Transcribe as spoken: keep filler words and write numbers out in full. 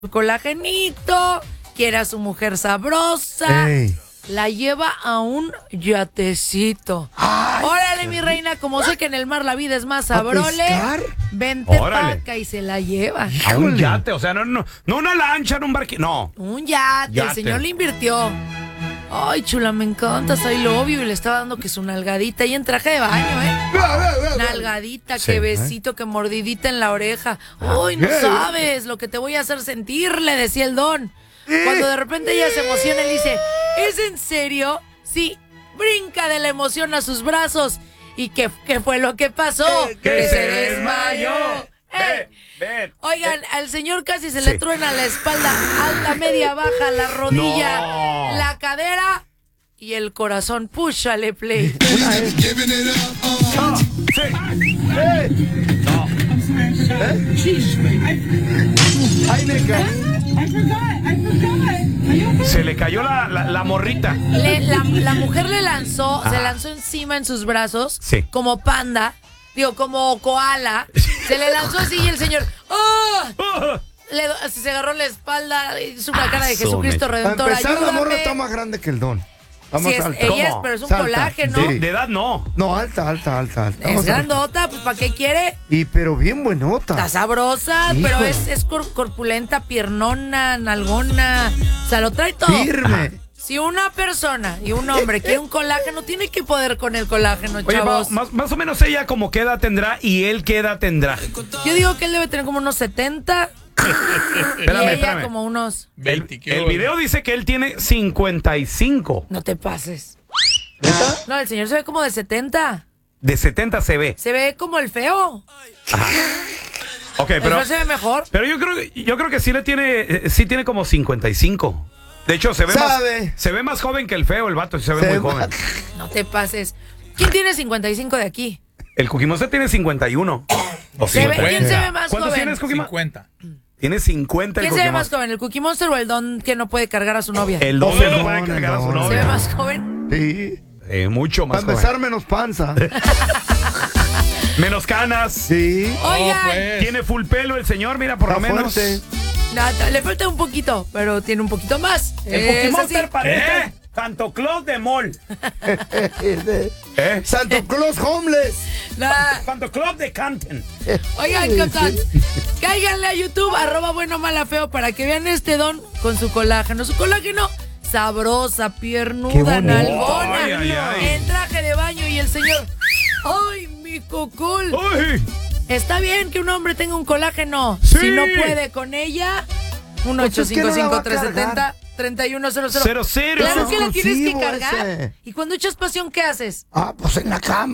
colagenito, quiere a su mujer sabrosa, Ey. la lleva a un yatecito. Ay, Órale, mi reina, como sé que en el mar la vida es más ¿a sabrole, pescar? vente Órale. paca y se la lleva. A un Híjole. yate, o sea, no, no, no una lancha, no un barquito, no. Un yate, Yate. el señor le invirtió. Ay, chula, me encanta, soy lobio y le estaba dando que su nalgadita y en traje de baño, ¿eh? Nalgadita, Sí, que besito, que mordidita en la oreja. Ay, no sabes lo que te voy a hacer sentir, le decía el don. Cuando de repente ella se emociona y le dice, ¿es en serio? Sí, brinca de la emoción a sus brazos. ¿Y qué, qué fue lo que pasó? Que se desmayó. ¡Eh! Ven. Oigan, al señor casi se Sí. le truena la espalda, alta, media, baja, la rodilla, No. la cadera y el corazón. Púchale play. Ah, sí. No. Ay, me caí. Se le cayó la, la, la morrita. Le- la, la mujer le lanzó, se lanzó encima en sus brazos, Sí. como panda, digo, como koala. Se le lanzó así y el señor, ¡ah! Ah, Le do- se agarró la espalda, hizo una Ah, cara de su Jesucristo mecha. Para Redentor. empezar, la morra ayúdame. está más grande que el don. Está Sí, más es- alta. ella es, ¿Cómo? pero es un Salta. colágeno. Sí. De edad no. No, alta, alta, alta, alta. Es Más alta. grandota, pues ¿para qué quiere? Y pero bien buenota. Está sabrosa, Hijo. pero es, es cor- corpulenta, piernona, nalgona. O sea, lo trae todo. Firme. Si una persona y un hombre quiere un colágeno, tiene que poder con el colágeno, Oye, chavos. ma- más, más o menos ella como qué edad tendrá y él qué edad tendrá. Yo digo que él debe tener como unos setenta y Espérame, ella espérame. como unos... El, el video dice que él tiene cincuenta y cinco. No te pases. ¿Neta? No, el señor se ve como de setenta. De setenta se ve. Se ve como el feo. Ok, El pero, feo se ve mejor. pero yo creo que yo creo que sí le tiene, eh, sí tiene como cincuenta y cinco. De hecho, se ve Sabe. más, se ve más joven que el feo, el vato, se ve Se muy va- joven. No te pases. ¿Quién tiene cincuenta y cinco de aquí? El Cookie Monster tiene cincuenta y uno. O Se ve- cincuenta. ¿Quién se ve más ¿Cuántos joven? tienes, Cookie Monster? cincuenta. Tiene cincuenta el ¿Quién se Cookie ve más Monster. joven, el Cookie Monster o el don que no puede cargar a su novia? El dos El no don, puede el cargar a su don. ¿Se ve novia. más joven? Sí. Eh, mucho más Para joven. empezar, menos panza. Menos canas. Sí. Oigan, Oh, pues. Tiene full pelo el señor, mira, por Está lo menos. fuerte. nada, le falta un poquito, pero tiene un poquito más. El Es Cookie así. Monster parece Santo Claus de Mall. ¿Eh? Santo Claus Homeless. Nah. Santo Claus de Canton. Oigan, Captain, cáiganle a YouTube, arroba bueno mala feo, para que vean este don con su colágeno. Su colágeno, sabrosa, Qué piernuda, bonito. nalgona, Ay, ay, ay. en traje de baño y el señor, ¡ay, mi cocol! ¡Uy! Está bien que un hombre tenga un colágeno. Sí. Si no puede con ella, uno Pues ocho es que no cinco la va cinco a tres siete cero cargar. tres uno cero cero. Cero, cero. Claro que la tienes que Exclusivo cargar. ese. Y cuando echas pasión, ¿qué haces? Ah, pues en la cama.